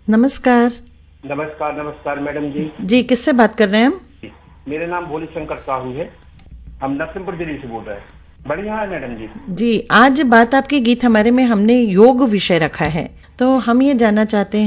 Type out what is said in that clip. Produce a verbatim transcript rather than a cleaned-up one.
नमस्कार। नमस्कार नमस्कार मैडम जी। जी, किससे बात कर रहे हैं हम? मेरा नाम भोली शंकर साहू है। हम नरसिंहपुर जिले से बोल रहे हैं। बढ़िया है मैडम जी। जी, आज बात आपके गीत हमारे में हमने योग विषय रखा है, तो हम ये जानना चाहते हैं